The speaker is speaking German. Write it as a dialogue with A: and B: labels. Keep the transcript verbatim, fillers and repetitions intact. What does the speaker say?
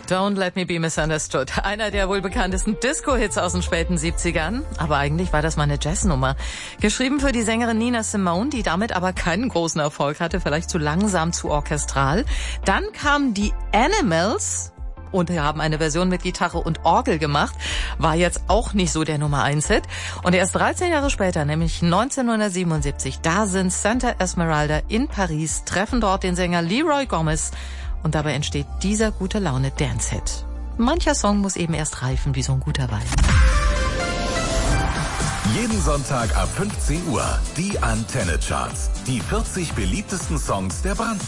A: Don't Let Me Be Misunderstood. Einer der wohl bekanntesten Disco-Hits aus den späten siebzigern. Aber eigentlich war das mal eine Jazznummer. Geschrieben für die Sängerin Nina Simone, die damit aber keinen großen Erfolg hatte. Vielleicht zu langsam, zu orchestral. Dann kamen die Animals und haben eine Version mit Gitarre und Orgel gemacht. War jetzt auch nicht so der Nummer eins Hit. Und erst dreizehn Jahre später, nämlich neunzehnhundertsiebenundsiebzig, da sind Santa Esmeralda in Paris, treffen dort den Sänger Leroy Gomez. Und dabei entsteht dieser gute Laune Dance-Hit. Mancher Song muss eben erst reifen wie so ein guter Wein.
B: Jeden Sonntag ab fünfzehn Uhr die Antenne Charts. Die vierzig beliebtesten Songs der Brandung.